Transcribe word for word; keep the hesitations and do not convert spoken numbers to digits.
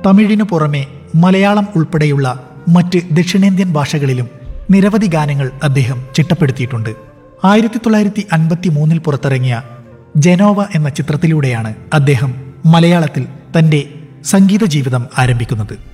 തമിഴിനു പുറമെ മലയാളം ഉൾപ്പെടെയുള്ള മറ്റ് ദക്ഷിണേന്ത്യൻ ഭാഷകളിലും നിരവധി ഗാനങ്ങൾ അദ്ദേഹം ചിട്ടപ്പെടുത്തിയിട്ടുണ്ട്. ആയിരത്തി തൊള്ളായിരത്തി അൻപത്തി മൂന്നിൽ പുറത്തിറങ്ങിയ ജനോവ എന്ന ചിത്രത്തിലൂടെയാണ് അദ്ദേഹം മലയാളത്തിൽ തൻ്റെ സംഗീത ജീവിതം ആരംഭിക്കുന്നത്.